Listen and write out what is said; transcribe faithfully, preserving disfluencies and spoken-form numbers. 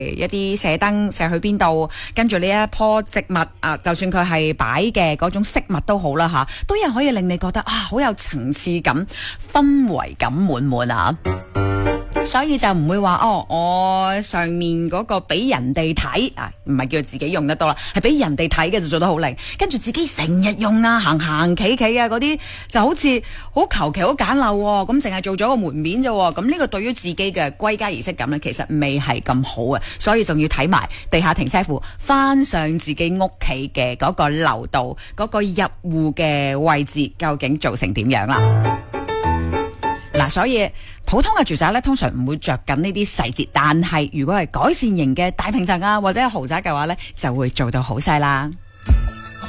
一啲射燈射去邊度，跟住呢一棵植物啊，就算佢係擺嘅嗰種飾物都好啦吓，都有可以令你覺得啊好有層次感、氛圍感滿滿啊！所以就唔會話哦，我上面嗰個俾人哋睇啊，唔係叫自己用得多啦，係俾人哋睇嘅就做得好靚，跟住自己成日用啊，行行企企啊嗰啲就好似好求其好簡陋喎，咁淨係做咗個門面啫喎，咁呢個對於自己嘅歸家儀式感呢，其實未係咁好啊，所以仲要睇埋地下停車庫翻上自己屋企嘅嗰個樓道嗰個入戶嘅位置究竟做成點樣啦？嗱，所以普通嘅住宅咧，通常唔會着緊呢啲細節，但係如果係改善型嘅大平層啊，或者係豪宅嘅話咧，就會做到好細啦。